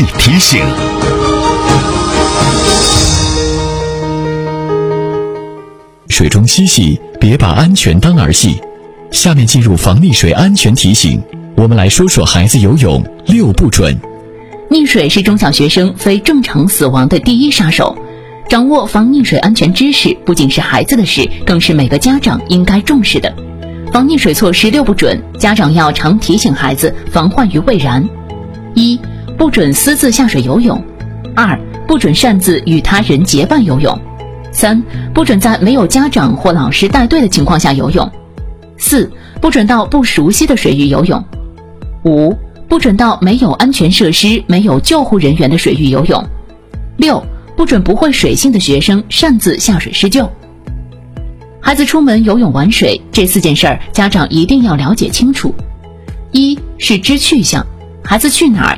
提醒。水中嬉戏，别把安全当儿戏。下面进入防溺水安全提醒，我们来说说孩子游泳6不准。 溺水是中小学生非正常死亡的第一杀手，掌握防溺水安全知识不仅是孩子的事，更是每个家长应该重视的。防溺水措施6不准，家长要常提醒孩子防患于未然。1. 不准私自下水游泳。2. 不准擅自与他人结伴游泳。3. 不准在没有家长或老师带队的情况下游泳。4. 不准到不熟悉的水域游泳。5. 不准到没有安全设施、没有救护人员的水域游泳。6. 不准不会水性的学生擅自下水施救。孩子出门游泳玩水，这4件事儿，家长一定要了解清楚。1是知去向，孩子去哪儿